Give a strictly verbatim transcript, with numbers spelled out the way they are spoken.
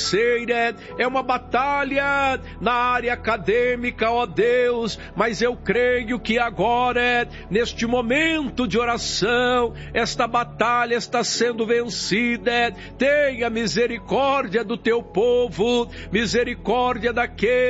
financeira, é uma batalha na área acadêmica, ó Deus, mas eu creio que agora, neste momento de oração, esta batalha está sendo vencida. Tenha misericórdia do teu povo, misericórdia daquele